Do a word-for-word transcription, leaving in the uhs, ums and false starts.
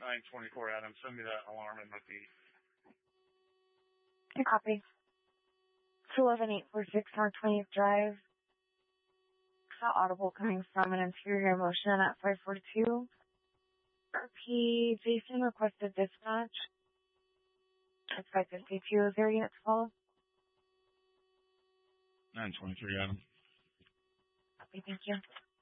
nine twenty-four, Adam. Send me that alarm in with the... Okay, copy. two eleven eight four six North twentieth Drive. Saw audible coming from an interior motion at five forty-two. R P Jason requested dispatch. It's five fifty-two. Is there a unit to follow? nine twenty-three, Adam. Okay, thank you.